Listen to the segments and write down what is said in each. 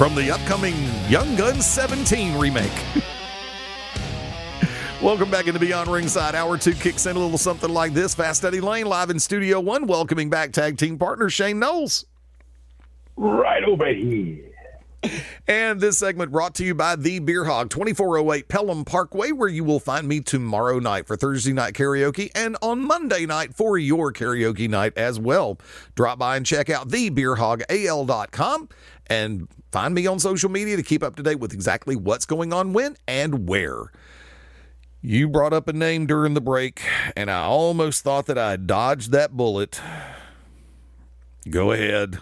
from the upcoming Young Guns 17 remake. Welcome back into Beyond Ringside. Hour 2 kicks in a little something like this. Fast Eddie Lane live in Studio 1, welcoming back tag team partner Shane Knowles. Right over here. And this segment brought to you by The Beer Hog, 2408 Pelham Parkway, where you will find me tomorrow night for Thursday night karaoke and on Monday night for your karaoke night as well. Drop by and check out thebeerhogal.com and find me on social media to keep up to date with exactly what's going on when and where. You brought up a name during the break, and I almost thought that I dodged that bullet. Go ahead.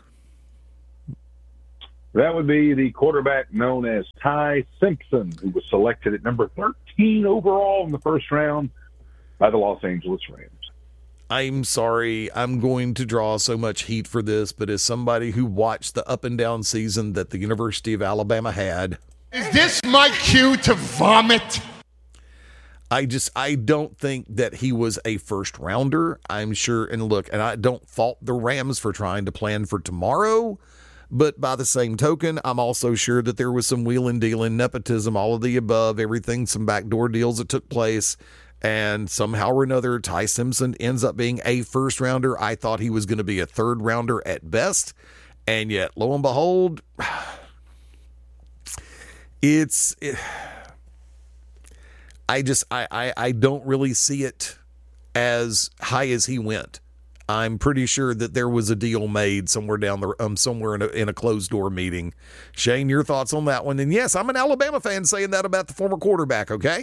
That would be the quarterback known as Ty Simpson, who was selected at number 13 overall in the first round by the Los Angeles Rams. I'm sorry, I'm going to draw so much heat for this, but as somebody who watched the up and down season that the University of Alabama had. Is this my cue to vomit? I don't think that he was a first rounder. I'm sure, and look, and I don't fault the Rams for trying to plan for tomorrow, but by the same token, I'm also sure that there was some wheeling, dealing, nepotism, all of the above, everything, some backdoor deals that took place, and somehow or another, Ty Simpson ends up being a first rounder. I thought he was going to be a third rounder at best, and yet, lo and behold, I don't really see it as high as he went. I'm pretty sure that there was a deal made somewhere down the somewhere in a closed door meeting. Shane, your thoughts on that one? And yes, I'm an Alabama fan saying that about the former quarterback. Okay.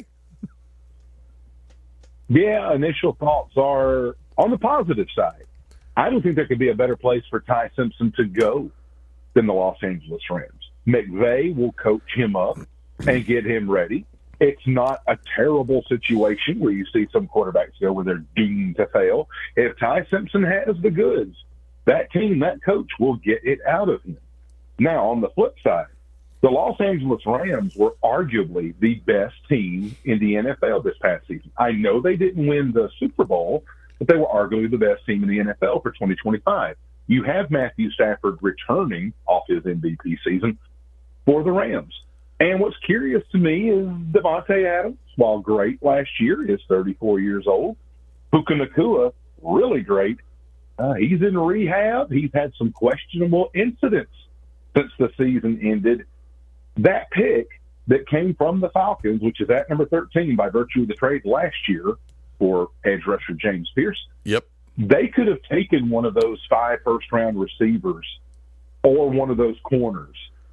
Yeah, initial thoughts are on the positive side. I don't think there could be a better place for Ty Simpson to go than the Los Angeles Rams. McVay will coach him up and get him ready. It's not a terrible situation where you see some quarterbacks go where they're doomed to fail. If Ty Simpson has the goods, that team, that coach will get it out of him. Now, on the flip side, the Los Angeles Rams were arguably the best team in the NFL this past season. I know they didn't win the Super Bowl, but they were arguably the best team in the NFL for 2025. You have Matthew Stafford returning off his MVP season for the Rams. And what's curious to me is Devontae Adams, while great last year, is 34 years old. Puka Nacua, really great. He's in rehab. He's had some questionable incidents since the season ended. That pick that came from the Falcons, which is at number 13 by virtue of the trade last year for edge rusher James Pierce. Yep. They could have taken one of those 5 first-round receivers or one of those corners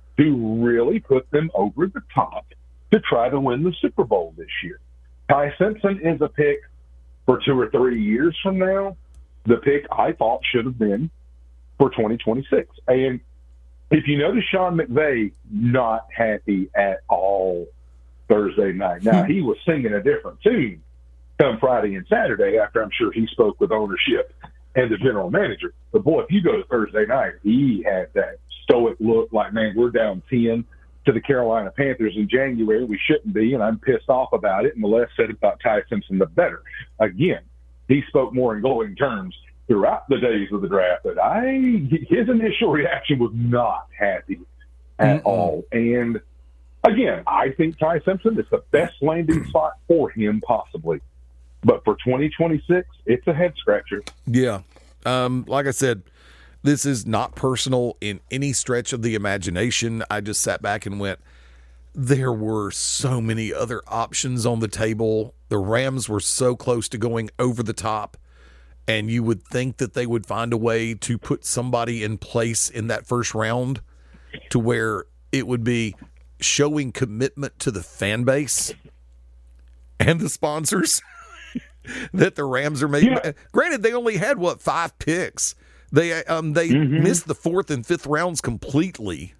to really put them over the top to try to win the Super Bowl this year. Ty Simpson is a pick for 2 or 3 years from now. The pick I thought should have been for 2026. And if you notice Sean McVay not happy at all Thursday night. Now, he was singing a different tune come Friday and Saturday after I'm sure he spoke with ownership and the general manager. But, boy, if you go to Thursday night, he had that stoic look like, man, we're down 10 to the Carolina Panthers in January. We shouldn't be, and I'm pissed off about it. And the less said about Ty Simpson, the better. Again, he spoke more in glowing terms throughout the days of the draft, but his initial reaction was not happy at all. And, again, I think Ty Simpson is the best landing spot for him possibly. But for 2026, it's a head-scratcher. Yeah. Like I said, this is not personal in any stretch of the imagination. I just sat back and went, there were so many other options on the table. The Rams were so close to going over the top, and you would think that they would find a way to put somebody in place in that first round to where it would be showing commitment to the fan base and the sponsors that the Rams are making. Yeah. Granted, they only had, 5 picks. They missed the 4th and 5th rounds completely.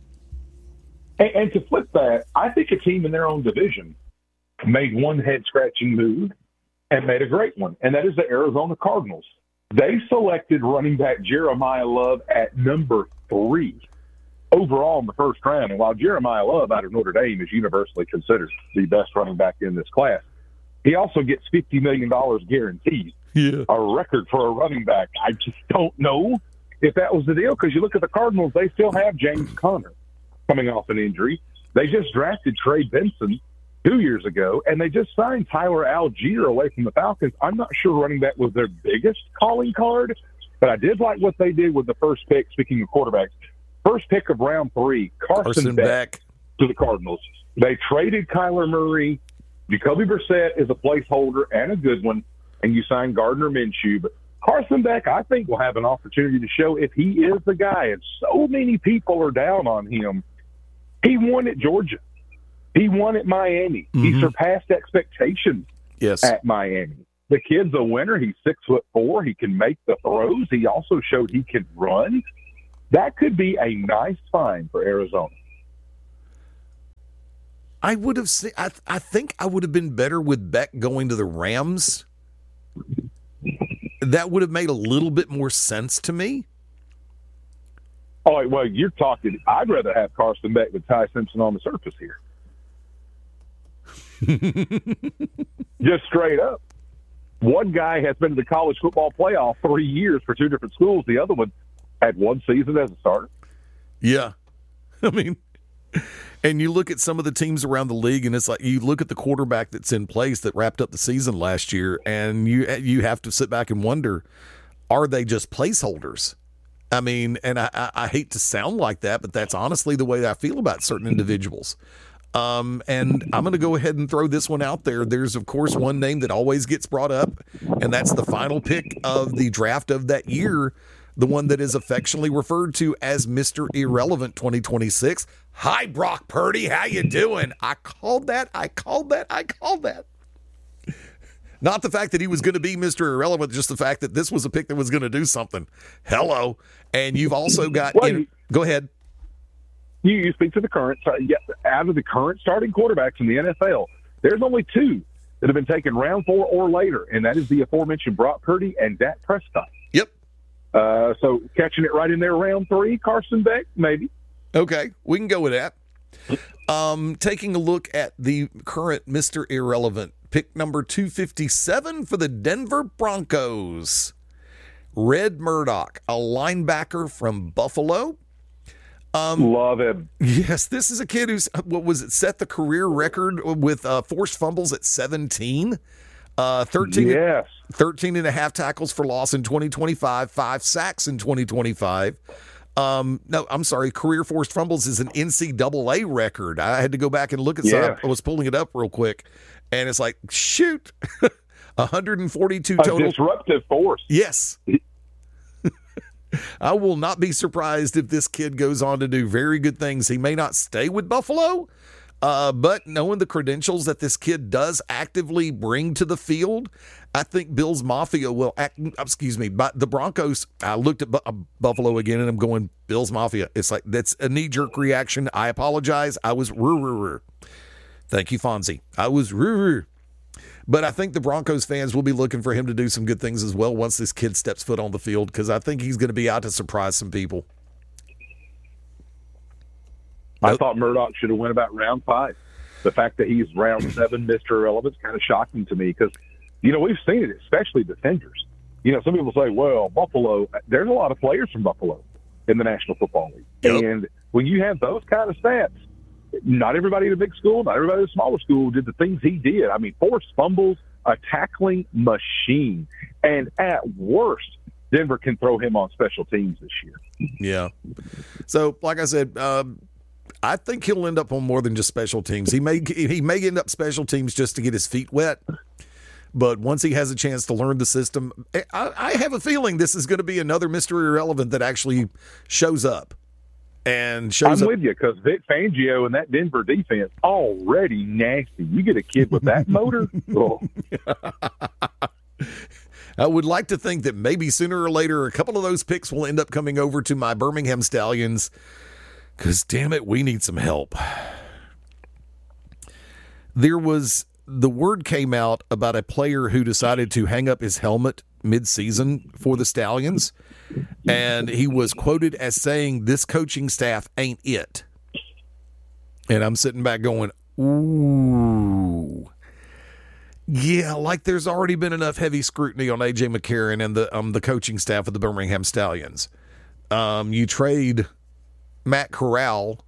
And to flip that, I think a team in their own division made one head-scratching move and made a great one, and that is the Arizona Cardinals. They selected running back Jeremiah Love at number 3 overall in the first round. And while Jeremiah Love out of Notre Dame is universally considered the best running back in this class, he also gets $50 million guaranteed. Yeah. A record for a running back. I just don't know if that was the deal, because you look at the Cardinals, they still have James Conner coming off an injury. They just drafted Trey Benson 2 years ago, and they just signed Tyler Algier away from the Falcons. I'm not sure running back was their biggest calling card, but I did like what they did with the first pick, speaking of quarterbacks. First pick of round 3, Carson Beck to the Cardinals. They traded Kyler Murray. Jacoby Brissett is a placeholder and a good one, and you signed Gardner Minshew. But Carson Beck, I think, will have an opportunity to show if he is the guy, and so many people are down on him. He won at Georgia. He won at Miami. Mm-hmm. He surpassed expectations at Miami. The kid's a winner. He's 6'4". He can make the throws. He also showed he can run. That could be a nice find for Arizona. I would have seen. I think I would have been better with Beck going to the Rams. That would have made a little bit more sense to me. Oh, well, you're talking. I'd rather have Carson Beck with Ty Simpson on the surface here. Just straight up. One guy has been to the college football playoff 3 years for 2 different schools. The other one had 1 season as a starter. Yeah. I mean, and you look at some of the teams around the league, and it's like you look at the quarterback that's in place that wrapped up the season last year, and you have to sit back and wonder, are they just placeholders? I mean, and I hate to sound like that, but that's honestly the way I feel about certain individuals. And I'm going to go ahead and throw this one out there. There's, of course, one name that always gets brought up, and that's the final pick of the draft of that year, the one that is affectionately referred to as Mr. Irrelevant 2026. Hi, Brock Purdy. How you doing? I called that. Not the fact that he was going to be Mr. Irrelevant, just the fact that this was a pick that was going to do something. Hello. And you've also got go ahead. You speak to the current, out of the current starting quarterbacks in the NFL, there's only 2 that have been taken round 4 or later, and that is the aforementioned Brock Purdy and Dak Prescott. Yep. So catching it right in there, round 3, Carson Beck, maybe. Okay, we can go with that. Taking a look at the current Mr. Irrelevant, pick number 257 for the Denver Broncos. Red Murdoch, a linebacker from Buffalo. Love him. Yes, this is a kid who's, set the career record with forced fumbles at 17. 13 and a half tackles for loss in 2025, 5 sacks in 2025. No, I'm sorry. Career forced fumbles is an NCAA record. I had to go back and look at some. I was pulling it up real quick, and it's like, shoot, 142 total. A disruptive force. Yes. I will not be surprised if this kid goes on to do very good things. He may not stay with Buffalo, but knowing the credentials that this kid does actively bring to the field, I think Bills Mafia will but the Broncos, I looked at Buffalo again and I'm going, Bills Mafia. It's like, that's a knee-jerk reaction. I apologize. I was Thank you, Fonzie. I was But I think the Broncos fans will be looking for him to do some good things as well once this kid steps foot on the field, because I think he's going to be out to surprise some people. I thought Murdoch should have went about round 5. The fact that he's round 7, Mr. Irrelevant, is kind of shocking to me because, we've seen it, especially defenders. Some people say, well, Buffalo, there's a lot of players from Buffalo in the National Football League. Yep. And when you have those kind of stats, not everybody in a big school, not everybody in a smaller school did the things he did. I mean, forced fumbles, a tackling machine. And at worst, Denver can throw him on special teams this year. Yeah. So, like I said, I think he'll end up on more than just special teams. He may end up special teams just to get his feet wet. But once he has a chance to learn the system, I have a feeling this is going to be another Mr. Irrelevant that actually shows up. And shows I'm up. with you, because Vic Fangio and that Denver defense already nasty. You get a kid with that motor. Oh. I would like to think that maybe sooner or later a couple of those picks will end up coming over to my Birmingham Stallions, because damn it, we need some help. The word came out about a player who decided to hang up his helmet mid-season for the Stallions, and he was quoted as saying, "This coaching staff ain't it." And I'm sitting back going, ooh. Yeah, like there's already been enough heavy scrutiny on A.J. McCarron and the coaching staff of the Birmingham Stallions. You trade Matt Corral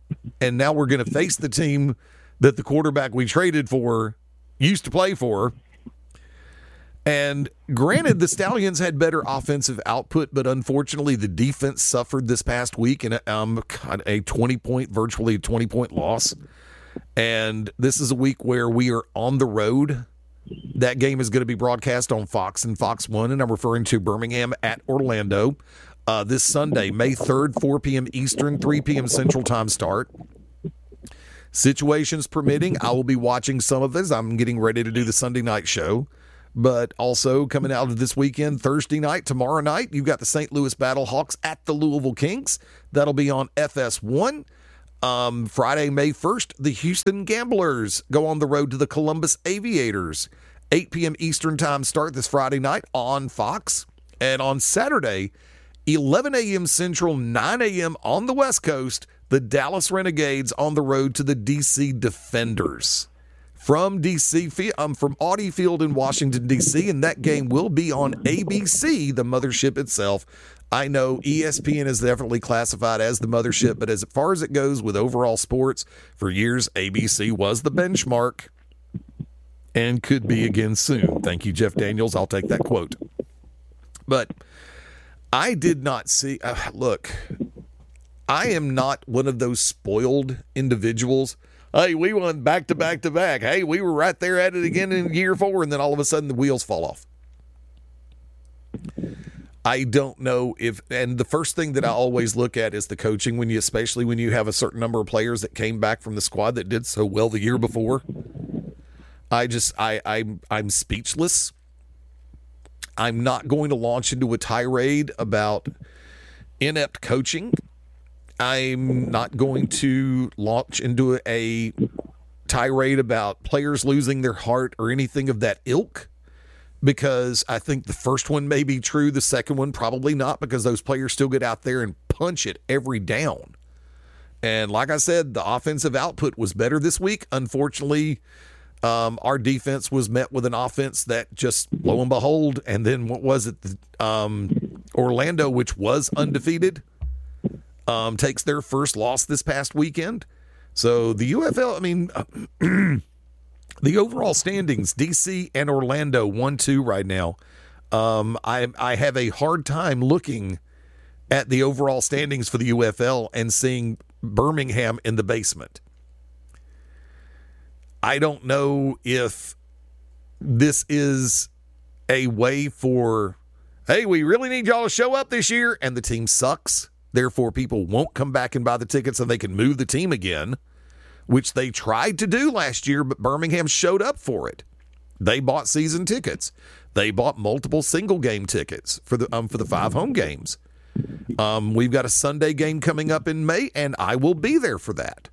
and now we're going to face the team that the quarterback we traded for used to play for. And granted, the Stallions had better offensive output, but unfortunately the defense suffered this past week in a 20-point, virtually a 20-point loss. And this is a week where we are on the road. That game is going to be broadcast on Fox and Fox 1, and I'm referring to Birmingham at Orlando this Sunday, May 3rd, 4 p.m. Eastern, 3 p.m. Central Time start. Situations permitting, I will be watching some of this. I'm getting ready to do the Sunday night show. But also coming out of this weekend, Thursday night, tomorrow night, you've got the St. Louis Battlehawks at the Louisville Kings. That'll be on FS1. Friday, May 1st, the Houston Gamblers go on the road to the Columbus Aviators. 8 p.m. Eastern Time start this Friday night on Fox. And on Saturday, 11 a.m. Central, 9 a.m. on the West Coast, the Dallas Renegades on the road to the D.C. Defenders. From D.C., from Audi Field in Washington, D.C., and that game will be on ABC, the mothership itself. I know ESPN is definitely classified as the mothership, but as far as it goes with overall sports, for years, ABC was the benchmark and could be again soon. Thank you, Jeff Daniels. I'll take that quote. But I did not see, look, I am not one of those spoiled individuals. Hey, we won back to back to back. Hey, we were right there at it again in year 4, and then all of a sudden the wheels fall off. I don't know if, and the first thing that I always look at is the coaching, especially when you have a certain number of players that came back from the squad that did so well the year before. I'm speechless. I'm not going to launch into a tirade about inept coaching. I'm not going to launch into a tirade about players losing their heart or anything of that ilk, because I think the first one may be true. The second one, probably not, because those players still get out there and punch it every down. And like I said, the offensive output was better this week. Unfortunately, our defense was met with an offense that just, lo and behold, and then what was it? Orlando, which was undefeated, takes their first loss this past weekend. So the UFL, I mean, the overall standings, DC and Orlando 1-2 right now. I have a hard time looking at the overall standings for the UFL and seeing Birmingham in the basement. I don't know if this is a way for, hey, we really need y'all to show up this year, and the team sucks. Therefore, people won't come back and buy the tickets so they can move the team again, which they tried to do last year, but Birmingham showed up for it. They bought season tickets. They bought multiple single game tickets for the 5 home games. We've got a Sunday game coming up in May, and I will be there for that.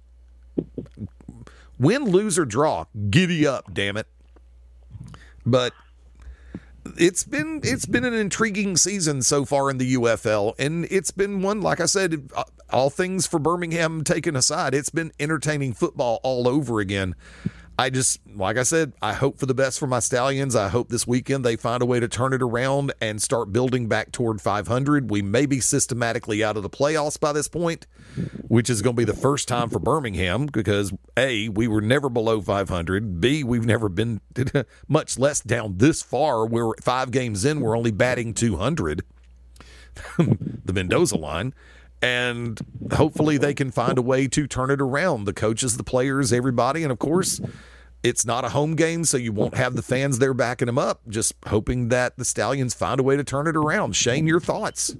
Win, lose, or draw, giddy up, damn it. But it's been an intriguing season so far in the UFL, and it's been one, like I said, all things for Birmingham taken aside, it's been entertaining football all over again. Like I said, I hope for the best for my Stallions. I hope this weekend they find a way to turn it around and start building back toward 500. We may be systematically out of the playoffs by this point, which is going to be the first time for Birmingham because, A, we were never below 500. B, we've never been, much less down this far. We're 5 games in, we're only batting 200, the Mendoza line. And hopefully they can find a way to turn it around. The coaches, the players, everybody. And, of course, it's not a home game, so you won't have the fans there backing them up. Just hoping that the Stallions find a way to turn it around. Shane, your thoughts?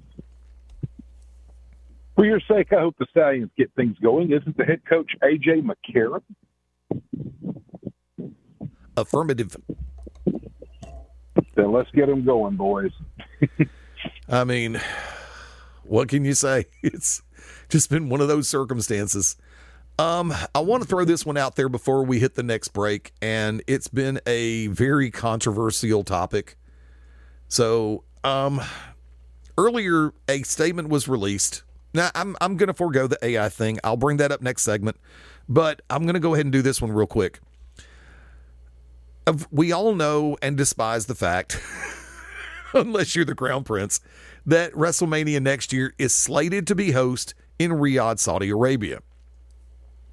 For your sake, I hope the Stallions get things going. Isn't the head coach A.J. McCarron? Affirmative. Then let's get them going, boys. I mean, what can you say? It's just been one of those circumstances. I want to throw this one out there before we hit the next break, and it's been a very controversial topic. So, earlier a statement was released. Now, I'm going to forego the AI thing. I'll bring that up next segment, but I'm going to go ahead and do this one real quick. We all know and despise the fact, unless you're the Crown Prince, that WrestleMania next year is slated to be hosted in Riyadh, Saudi Arabia.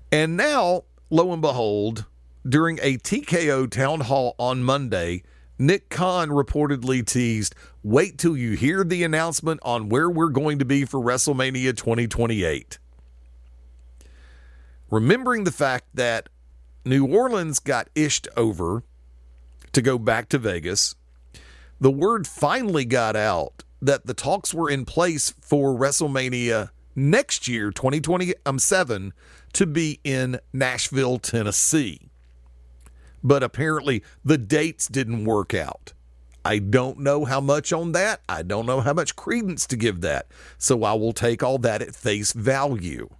And now, lo and behold, during a TKO town hall on Monday, Nick Khan reportedly teased, wait till you hear the announcement on where we're going to be for WrestleMania 2028. Remembering the fact that New Orleans got ished over to go back to Vegas, the word finally got out that the talks were in place for WrestleMania next year, 2027, to be in Nashville, Tennessee. But apparently the dates didn't work out. I don't know how much on that. I don't know how much credence to give that. So I will take all that at face value.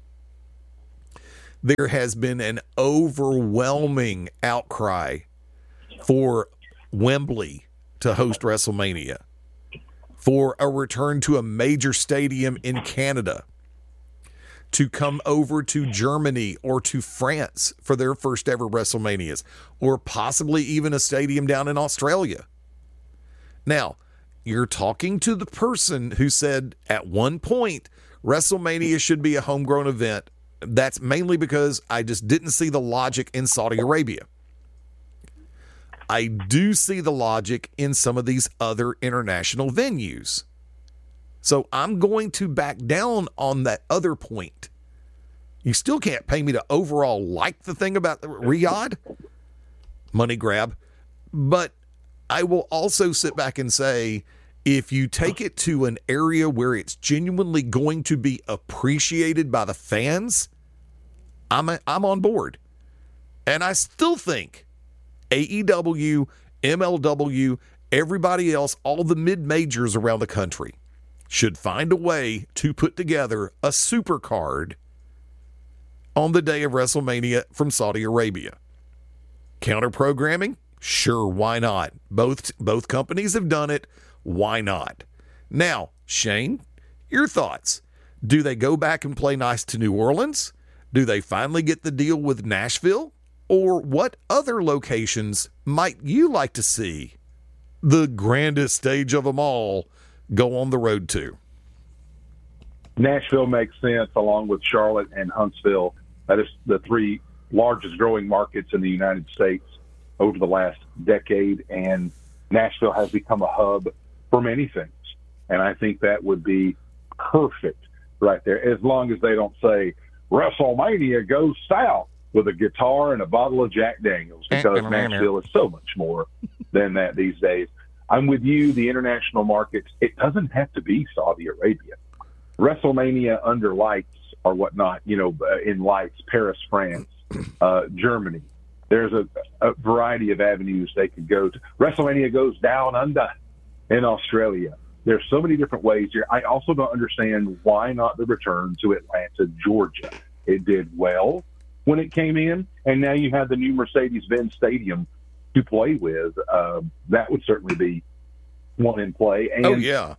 There has been an overwhelming outcry for Wembley to host WrestleMania, for a return to a major stadium in Canada, to come over to Germany or to France for their first ever WrestleManias, or possibly even a stadium down in Australia. Now, you're talking to the person who said at one point WrestleMania should be a homegrown event. That's mainly because I just didn't see the logic in Saudi Arabia. I do see the logic in some of these other international venues. So I'm going to back down on that other point. You still can't pay me to overall like the thing about Riyadh. Money grab. But I will also sit back and say, if you take it to an area where it's genuinely going to be appreciated by the fans, I'm on board. And I still think AEW, MLW, everybody else, all the mid-majors around the country should find a way to put together a super card on the day of WrestleMania from Saudi Arabia. Counter programming? Sure, why not? Both companies have done it. Why not? Now, Shane, your thoughts. Do they go back and play nice to New Orleans? Do they finally get the deal with Nashville? Or what other locations might you like to see the grandest stage of them all go on the road to? Nashville makes sense, along with Charlotte and Huntsville. That is the three largest growing markets in the United States over the last decade, and Nashville has become a hub for many things. And I think that would be perfect right there, as long as they don't say WrestleMania goes south with a guitar and a bottle of Jack Daniels, because Nashville is so much more than that these days. I'm with you. The international markets, it doesn't have to be Saudi Arabia. WrestleMania under lights or whatnot, in lights, Paris, France, Germany. There's a variety of avenues they could go to. WrestleMania goes down under in Australia. There's so many different ways here. I also don't understand why not the return to Atlanta, Georgia. It did well when it came in, and now you have the new Mercedes-Benz Stadium to play with. That would certainly be one in play. And, oh, yeah.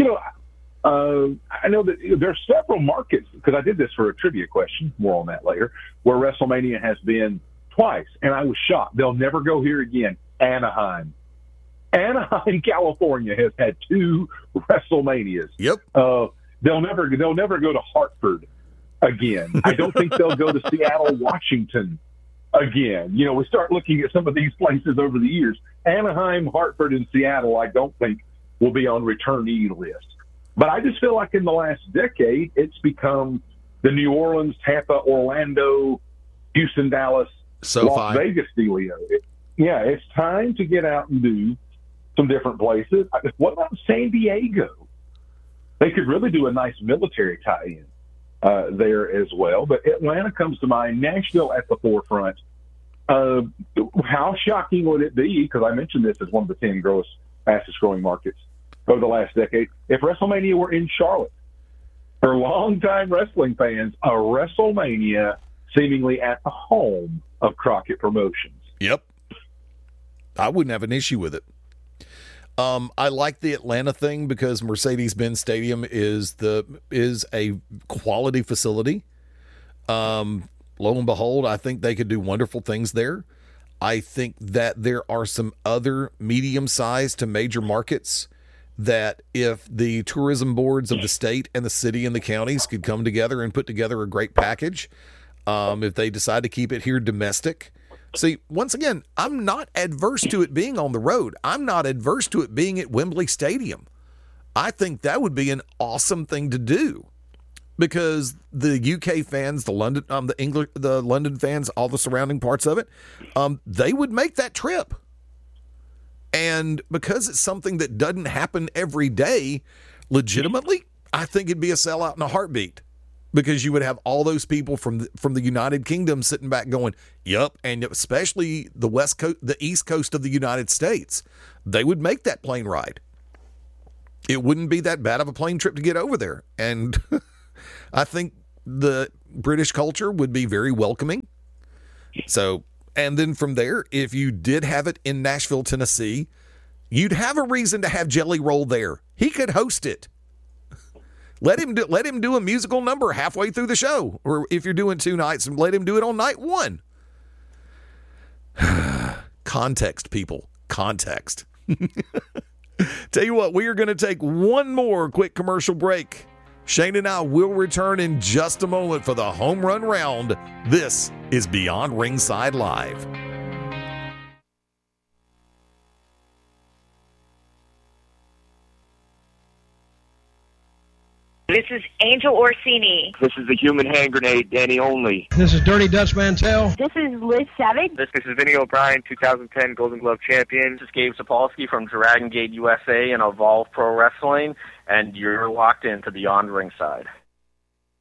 I know that there's several markets, because I did this for a trivia question, more on that later, where WrestleMania has been twice, and I was shocked. They'll never go here again. Anaheim, California has had 2 WrestleManias. Yep. They'll never go to Hartford again. I don't think they'll go to Seattle, Washington again. We start looking at some of these places over the years. Anaheim, Hartford, and Seattle, I don't think will be on returnee list. But I just feel like in the last decade, it's become the New Orleans, Tampa, Orlando, Houston, Dallas, SoFi, Las Vegas dealio. It's time to get out and do some different places. What about San Diego? They could really do a nice military tie-in there as well. But Atlanta comes to mind, Nashville at the forefront. How shocking would it be, because I mentioned this as one of the 10 fastest growing markets over the last decade, if WrestleMania were in Charlotte? For longtime wrestling fans, a WrestleMania seemingly at the home of Crockett Promotions. Yep. I wouldn't have an issue with it. I like the Atlanta thing because Mercedes-Benz Stadium is a quality facility. Lo and behold, I think they could do wonderful things there. I think that there are some other medium-sized to major markets that if the tourism boards of the state and the city and the counties could come together and put together a great package, If they decide to keep it here domestic. See, once again, I'm not adverse to it being on the road. I'm not adverse to it being at Wembley Stadium. I think that would be an awesome thing to do because the UK fans, the London fans, all the surrounding parts of it, they would make that trip. And because it's something that doesn't happen every day, legitimately, I think it'd be a sellout in a heartbeat. Because you would have all those people from the United Kingdom sitting back going, "Yep," and especially the West Coast, the East Coast of the United States, they would make that plane ride. It wouldn't be that bad of a plane trip to get over there, and I think the British culture would be very welcoming. So, and then from there, if you did have it in Nashville, Tennessee, you'd have a reason to have Jelly Roll there. He could host it. Let him do a musical number halfway through the show. Or if you're doing 2 nights, let him do it on night 1. Context, people. Context. Tell you what, we are going to take one more quick commercial break. Shane and I will return in just a moment for the home run round. This is Beyond Ringside Live. This is Angel Orsini. This is the Human Hand Grenade, Danny Only. This is Dirty Dutch Mantel. This is Liz Savage. This is Vinny O'Brien, 2010 Golden Glove champion. This is Gabe Sapolsky from Dragon Gate USA and Evolve Pro Wrestling, and you're locked into Beyond Ringside.